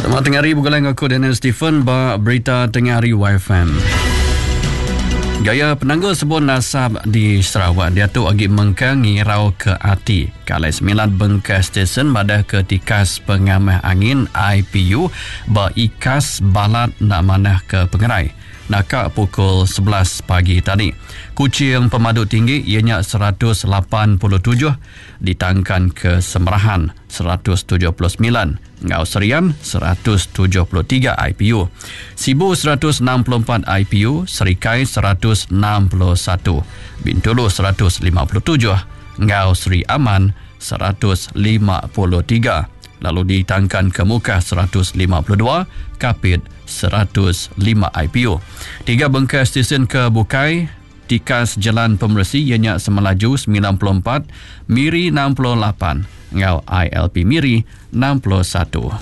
Selamat tengah hari, bukan aku Daniel Stephen ba berita tengah hari YFM. Gaya penanggul sebuah nasab di Sarawak dia tu agi mengkang ngirau ke ati. Kalai 9 bengkai stesen pada ketikas pengamah angin IPU ba ikas balat nak manah ke pengerai. Nakak pukul 11 pagi tadi. Kucing pemadu tinggi ianya 187 ditangkan ke Semerahan 179. Ngau Serian 173 IPU. Sibu 164 IPU, Serikai 161, Bintulu 157, Ngau Seri Aman 153. Lalu ditangkan ke Muka 152, Kapit 105 IPU. 3 bengkai stesen ke Bukai, Tikas Jalan Pemersi ianya semelaju 94, Miri 68, Ngau ILP Miri 61.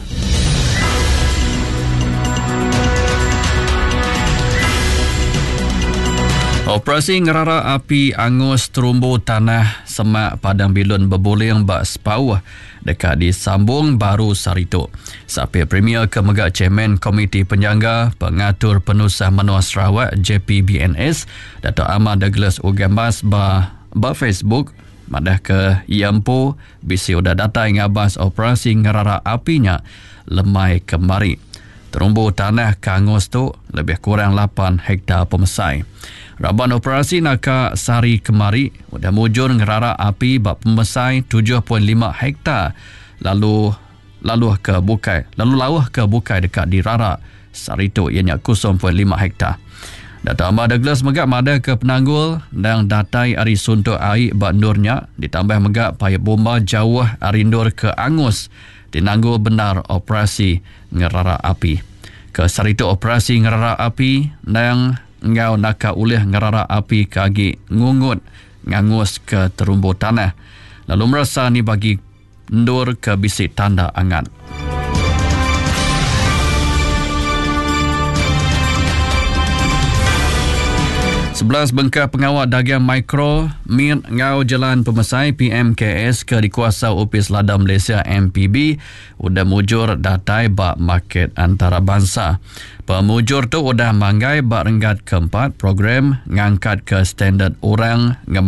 Operasi ngerara api angus terumbu tanah semak Padang Bilun berboleh bak sepauh dekat disambung baru Sarito. Sampai Premier Kemegak Chairman Komiti Penjangga Pengatur Penusah Menua Sarawak JPBNS Dato' Ahmad Douglas Ugambas ba Facebook madah ke Iampo bisi udah datai ngabas operasi ngerara apinya lemai kemari. Terumbu tanah kangus tu lebih kurang 8 hektar pemesai. Raban operasi naka sari kemari udah mujur ngerara api bak pemesai 7.5 hektar lalu lauh ke bukai dekat di Rara Sarito ianya 0.5 hektar. Dato' Ahmad Douglas megak mada ke penanggul dan datai ari suntuk air bak nurnya ditambah megak payah bomba jauh ari nur ke Angus dinanggul benar operasi ngerara api. Ke Sarito operasi ngerara api dan ngau naka ulih ngerara api kagi ngungut ngangus ke terumbu tanah. Lalu merasa ni bagi ndur ke bisik tanda angan. Sebelas bengkai pengawal dagang mikro min ngau jalan pemesai PMKS ke dikuasa Opis Lada Malaysia MPB udah mujur datai bak market antarabangsa. Pemujur tu udah manggai bak renggat keempat program ngangkat ke standard orang